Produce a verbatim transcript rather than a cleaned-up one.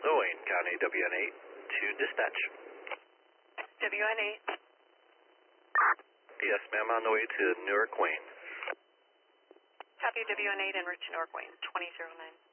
Wayne County, W N eight to dispatch. W N eight. Yes, ma'am, on the way to Newark, Wayne. Copy W N eight en route to Newark, Wayne, twenty oh nine.